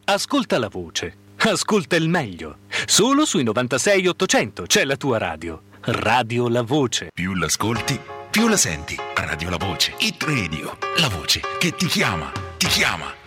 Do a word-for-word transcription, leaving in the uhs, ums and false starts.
Ascolta la voce. Ascolta il meglio. Solo sui novantasei ottocento c'è la tua radio. Radio La Voce. Più l'ascolti, più la senti. Radio La Voce. Hit Radio. La voce che ti chiama. Ti chiama.